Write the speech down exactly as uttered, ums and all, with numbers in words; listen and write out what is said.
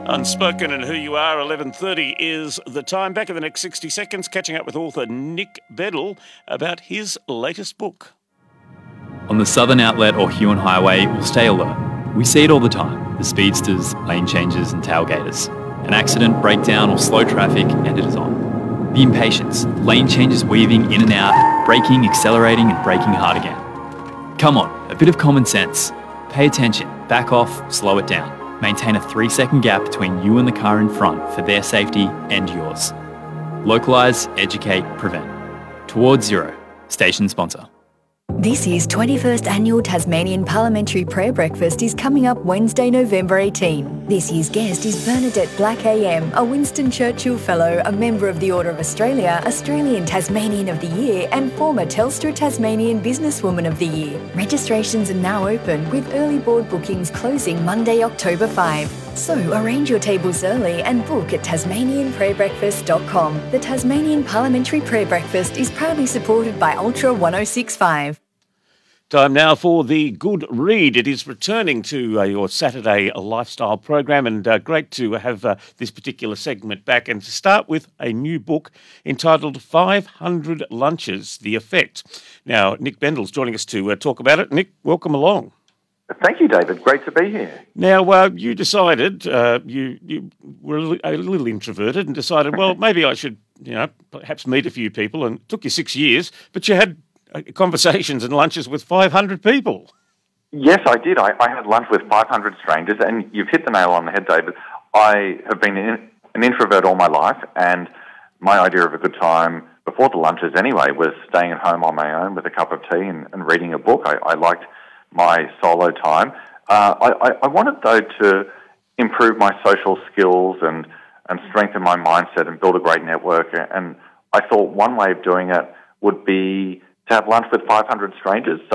Unspoken and Who You Are, eleven thirty is the time. Back in the next sixty seconds, catching up with author Nick Beddle about his latest book. On the Southern Outlet or Huon Highway, we'll stay alert. We see it all the time, the speedsters, lane changes and tailgaters. An accident, breakdown or slow traffic and it is on. The impatience, lane changes weaving in and out, braking, accelerating and braking hard again. Come on, a bit of common sense. Pay attention, back off, slow it down. Maintain a three second gap between you and the car in front for their safety and yours. Localise, educate, prevent. Towards Zero, station sponsor. This year's twenty-first Annual Tasmanian Parliamentary Prayer Breakfast is coming up Wednesday, November eighteenth. This year's guest is Bernadette Black A M, a Winston Churchill Fellow, a member of the Order of Australia, Australian Tasmanian of the Year and former Telstra Tasmanian Businesswoman of the Year. Registrations are now open with early board bookings closing Monday, October fifth. So arrange your tables early and book at tasmanian prayer breakfast dot com. The Tasmanian Parliamentary Prayer Breakfast is proudly supported by Ultra one oh six point five. Time now for the Good Read. It is returning to uh, your Saturday lifestyle program, and uh, great to have uh, this particular segment back. And to start with a new book entitled five hundred Lunches, The Effect. Now, Nick Beddle's joining us to uh, talk about it. Nick, welcome along. Thank you, David. Great to be here. Now, uh, you decided, uh, you, you were a li- a little introverted and decided, well, maybe I should, you know, perhaps meet a few people. And it took you six years, but you had uh, conversations and lunches with five hundred people. Yes, I did. I, I had lunch with five hundred strangers, and you've hit the nail on the head, David. I have been in, an introvert all my life, and my idea of a good time before the lunches anyway was staying at home on my own with a cup of tea and, and reading a book. I, I liked my solo time. Uh, I, I wanted, though, to improve my social skills and, and strengthen my mindset and build a great network. And I thought one way of doing it would be to have lunch with five hundred strangers.